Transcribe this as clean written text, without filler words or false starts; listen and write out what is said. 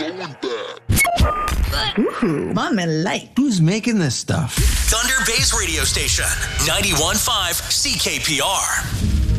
Ooh, Mama Light. Who's making this stuff? Thunder Bay's radio station, 91.5 CKPR.